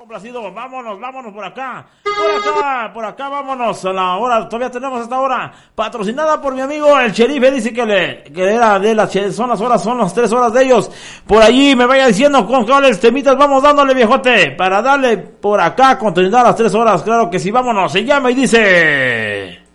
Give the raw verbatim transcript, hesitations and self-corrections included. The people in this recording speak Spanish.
complacido, vámonos, vámonos por acá, por acá, por acá, vámonos a la hora, todavía tenemos esta hora, patrocinada por mi amigo el sheriff, dice que le, que era de las, son las horas, son las tres horas de ellos, por allí me vaya diciendo con cuáles temitas vamos dándole, viejote, para darle por acá continuidad a las tres horas, claro que sí, vámonos, se llama y dice...